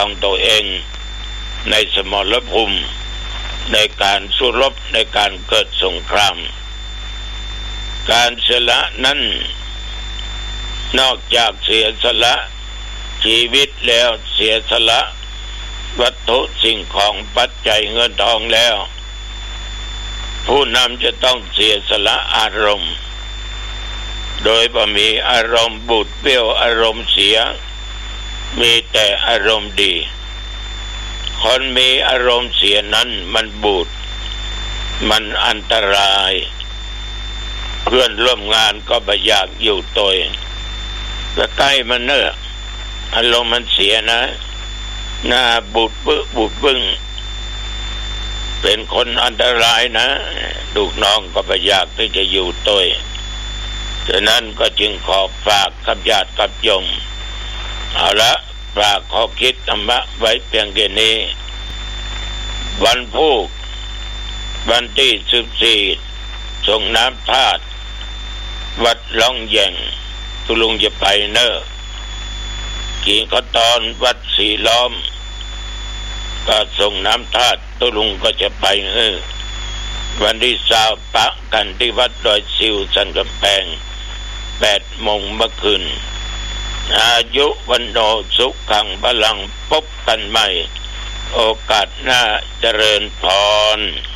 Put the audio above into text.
ของตัวเองในสมรภูมิในการสู้รบในการเกิดสงครามการเสียสละนั้นนอกจากเสียสละชีวิตแล้วเสียสละวัตถุสิ่งของปัจจัยเงินทองแล้วผู้นำจะต้องเสียสละอารมณ์โดยบ่มีอารมณ์บูดเบี้ยวอารมณ์เสียมีแต่อารมณ์ดีคนมีอารมณ์เสียนั้นมันบูดมันอันตรายเพื่อนร่วมงานก็บ่อยากอยู่ตัวแล้วใกล้มันเนอะอารมณ์มันเสียนะหน้าบูดบึ้งเป็นคนอันตรายนะลูกน้องก็บ่อยากที่จะอยู่ตัวฉะนั้นก็จึงขอฝากกับญาติกับโยมเอาละฝากข้อคิดธรรมะไว้เพียงแค่นี้วันพุธวันที่14ส่งน้ำธาตุวัดล่องแยงตุลุงจะไปเนอะกิ่งขตอนวัดสีล้อมก็ส่งน้ำธาตุตุลุงก็จะไปวันที่20ปะกันที่วัดดอยซิวสันกำแพง8 โมงเมื่อคืนอายุวันโนสุขังพลังพบกันใหม่โอกาสหน้าเจริญพร